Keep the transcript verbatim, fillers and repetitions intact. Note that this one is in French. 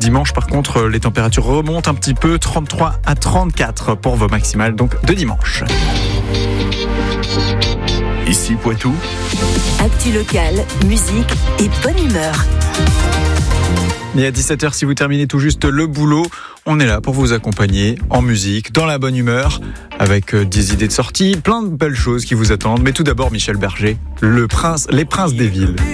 Dimanche, par contre, les températures remontent un petit peu, trente-trois à trente-quatre pour vos maximales, donc de dimanche. Ici Poitou. Actu locale, musique et bonne humeur. Et à dix-sept heures, si vous terminez tout juste le boulot, on est là pour vous accompagner en musique, dans la bonne humeur, avec des idées de sortie, plein de belles choses qui vous attendent. Mais tout d'abord, Michel Berger, le prince, les princes des villes.